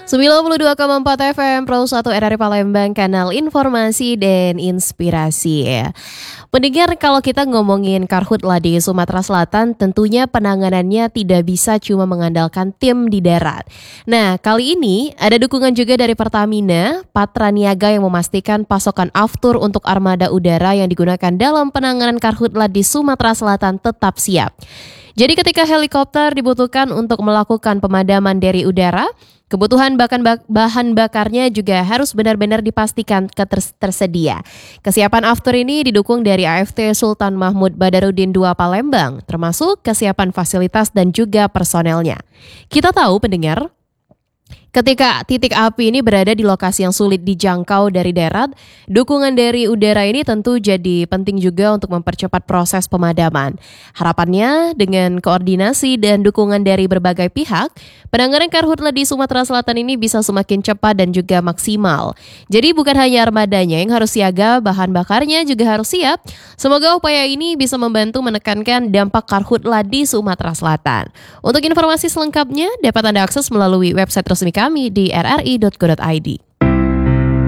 92,4 FM Pro 1 RRI Palembang, kanal informasi dan inspirasi ya. Pendengar, kalau kita ngomongin karhutla di Sumatera Selatan, tentunya penanganannya tidak bisa cuma mengandalkan tim di darat. Nah, kali ini ada dukungan juga dari Pertamina, Patra Niaga yang memastikan pasokan aftur untuk armada udara yang digunakan dalam penanganan karhutla di Sumatera Selatan tetap siap. Jadi ketika helikopter dibutuhkan untuk melakukan pemadaman dari udara, kebutuhan bahan bakarnya juga harus benar-benar dipastikan tersedia. Kesiapan aftur ini didukung dari AFT Sultan Mahmud Badarudin II Palembang, termasuk kesiapan fasilitas dan juga personelnya. Kita tahu pendengar, ketika titik api ini berada di lokasi yang sulit dijangkau dari darat, dukungan dari udara ini tentu jadi penting juga untuk mempercepat proses pemadaman. Harapannya dengan koordinasi dan dukungan dari berbagai pihak, penanganan karhutla di Sumatera Selatan ini bisa semakin cepat dan juga maksimal. Jadi bukan hanya armadanya yang harus siaga, bahan bakarnya juga harus siap. Semoga upaya ini bisa membantu menekankan dampak karhutla di Sumatera Selatan. Untuk informasi selengkapnya dapat Anda akses melalui website resmi kami di rri.co.id.